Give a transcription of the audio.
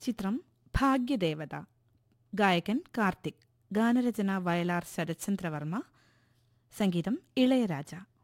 ചിത്രം ഭാഗ്യദേവത. ഗായകൻ കാർത്തിക്. ഗാനരചന വയലാർ ശരത്ചന്ദ്രവർമ്മ. സംഗീതം ഇളയരാജ.